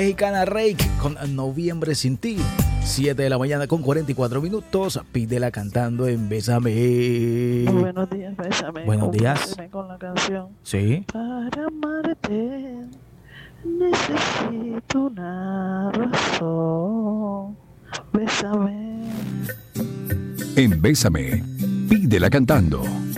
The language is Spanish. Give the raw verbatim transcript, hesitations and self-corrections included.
Mexicana Reik con Noviembre sin ti. siete de la mañana con cuarenta y cuatro minutos. Pídela cantando en Bésame. Buenos días, Bésame. Buenos días. Con la canción. Sí. Para amarte necesito una razón. Bésame. En Bésame, pídela cantando.